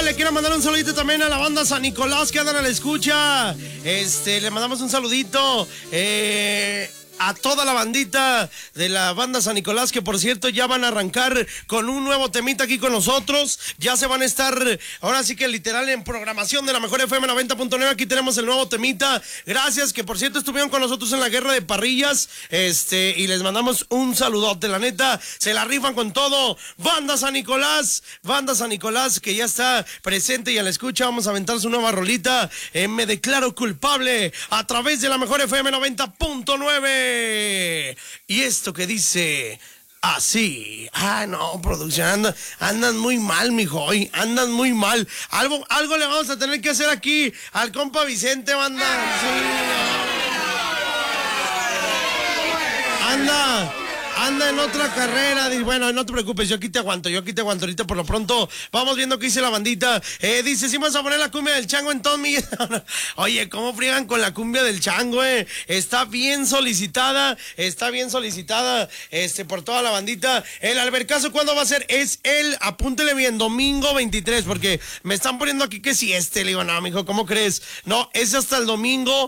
le quiero mandar un saludito también a la banda San Nicolás que andan a la escucha. Le mandamos un saludito. A toda la bandita de la banda San Nicolás, que por cierto ya van a arrancar con un nuevo temita aquí con nosotros. Ya se van a estar, ahora sí que literal en programación de la mejor FM 90.9. Aquí tenemos el nuevo temita. Gracias, que por cierto estuvieron con nosotros en la guerra de parrillas. Y les mandamos un saludote, la neta, se la rifan con todo. Banda San Nicolás, que ya está presente y a la escucha. Vamos a aventar su nueva rolita. Me declaro culpable a través de la mejor FM 90.9. Y esto que dice así. No, producción, andan muy mal, mijo, hoy andan muy mal. Algo le vamos a tener que hacer aquí al compa Vicente, banda. Sí. Anda en otra carrera. Bueno, no te preocupes, yo aquí te aguanto ahorita por lo pronto. Vamos viendo qué dice la bandita. Dice, sí vamos a poner la cumbia del chango en todo mi... Oye, ¿cómo friegan con la cumbia del chango, Está bien solicitada, por toda la bandita. El albercazo, ¿cuándo va a ser? Apúntele bien, domingo 23, porque me están poniendo aquí que si le digo, no, mijo, ¿cómo crees? No, es hasta el domingo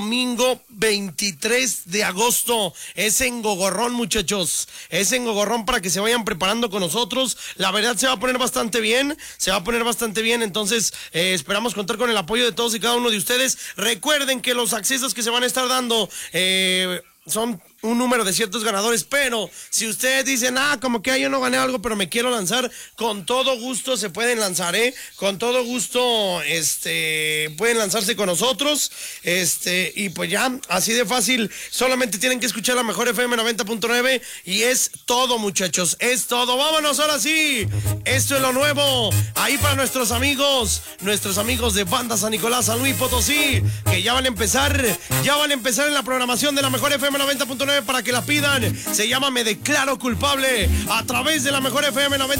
23 de agosto. Es en Gogorrón, muchachos. Es en Gogorrón, para que se vayan preparando con nosotros. La verdad se va a poner bastante bien. Entonces esperamos contar con el apoyo de todos y cada uno de ustedes. Recuerden que los accesos que se van a estar dando son un número de ciertos ganadores, pero si ustedes dicen, como que yo no gané algo, pero me quiero lanzar, con todo gusto se pueden lanzar, con todo gusto, pueden lanzarse con nosotros, y pues ya, así de fácil, solamente tienen que escuchar la mejor FM 90.9, y es todo, muchachos, es todo. Vámonos ahora sí, esto es lo nuevo, ahí para nuestros amigos de Banda San Nicolás, San Luis Potosí, que ya van a empezar en la programación de la mejor FM 90.9 para que la pidan. Se llama Me Declaro Culpable a través de la mejor FM 90.